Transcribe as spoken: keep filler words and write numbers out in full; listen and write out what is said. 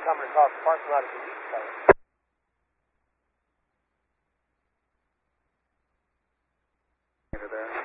coming across the parking lot of the east side. There.